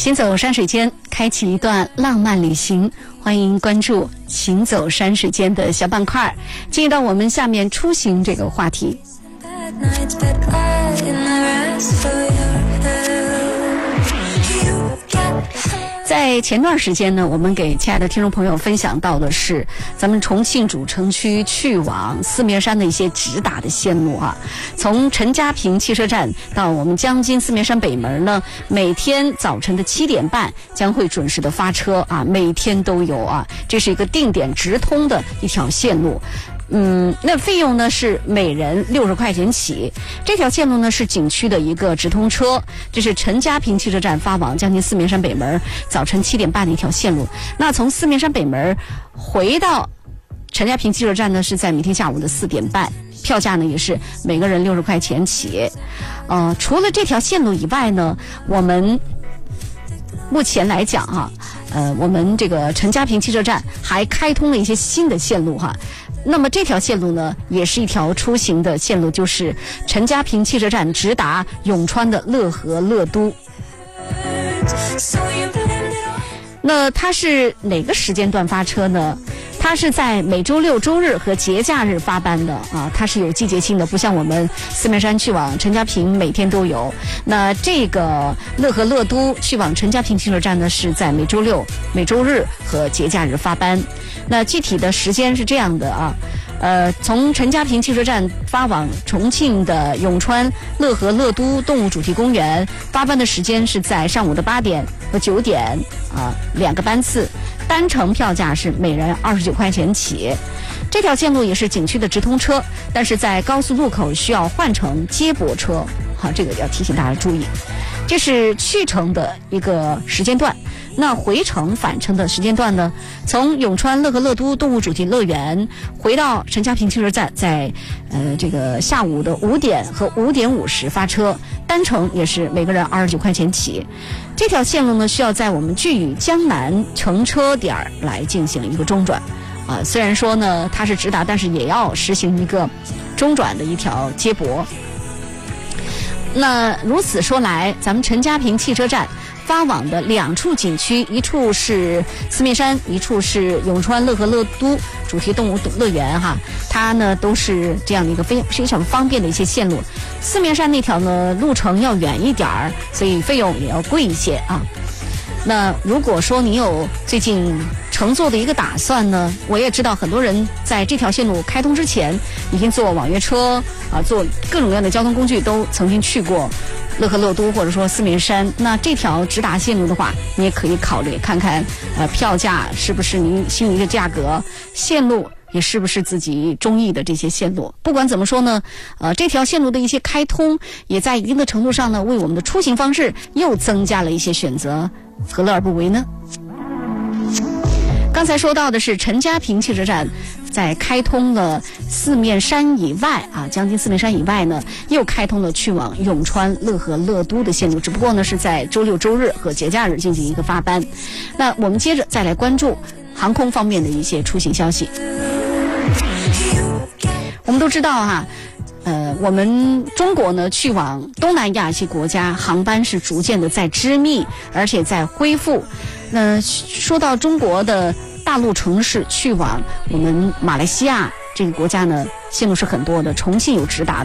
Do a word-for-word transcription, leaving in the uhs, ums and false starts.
行走山水间，开启一段浪漫旅行。欢迎关注行走山水间的小板块。进入到我们下面出行这个话题。在前段时间呢，我们给亲爱的听众朋友分享到的是咱们重庆主城区去往四面山的一些直达的线路啊。从陈家坪汽车站到我们江津四面山北门呢，每天早晨的七点半将会准时的发车啊，每天都有啊，这是一个定点直通的一条线路。嗯，那费用呢是每人六十块钱起。这条线路呢是景区的一个直通车，这是陈家坪汽车站发往江津四面山北门早晨七点半的一条线路。那从四面山北门回到陈家坪汽车站呢是在每天下午的四点半，票价呢也是每个人六十块钱起。呃，除了这条线路以外呢，我们目前来讲哈、啊，呃，我们这个陈家坪汽车站还开通了一些新的线路哈。那么这条线路呢，也是一条出行的线路，就是陈家坪汽车站直达永川的乐和乐都。那它是哪个时间段发车呢？它是在每周六、周日和节假日发班的啊，它是有季节性的，不像我们四面山去往陈家坪每天都有。那这个乐和乐都去往陈家坪汽车站呢，是在每周六、每周日和节假日发班。那具体的时间是这样的啊，呃，从陈家坪汽车站发往重庆的永川乐和乐都动物主题公园，发班的时间是在上午的八点和九点啊，两个班次。单程票价是每人二十九块钱起。这条线路也是景区的直通车，但是在高速路口需要换乘接驳车，好，这个要提醒大家注意。这是去程的一个时间段。那回程返程的时间段呢，从永川乐和乐都动物主题乐园回到陈家坪汽车站，在呃这个下午的五点和五点五十发车，单程也是每个人二十九块钱起。这条线路呢，需要在我们巨宇江南乘车点来进行一个中转啊、呃。虽然说呢它是直达，但是也要实行一个中转的一条接驳。那如此说来，咱们陈家坪汽车站发往的两处景区，一处是四面山，一处是永川乐和乐都主题动物乐园哈，它呢都是这样的一个非非常方便的一些线路。四面山那条呢路程要远一点儿，所以费用也要贵一些啊。那如果说你有最近乘坐的一个打算呢，我也知道很多人在这条线路开通之前已经坐网约车啊，坐各种各样的交通工具都曾经去过乐和乐都或者说四面山。那这条直达线路的话，你也可以考虑看看，呃，票价是不是您心仪的价格，线路也是不是自己中意的这些线路。不管怎么说呢，呃，这条线路的一些开通，也在一定的程度上呢，为我们的出行方式又增加了一些选择，何乐而不为呢？刚才说到的是陈家坪汽车站在开通了四面山以外啊，江津四面山以外呢，又开通了去往永川乐和乐都的线路，只不过呢是在周六周日和节假日进行一个发班。那我们接着再来关注航空方面的一些出行消息。我们都知道哈、啊呃，我们中国呢去往东南亚一些国家航班是逐渐的在织密，而且在恢复。那说到中国的大陆城市去往我们马来西亚这个国家呢，线路是很多的，重庆有直达的。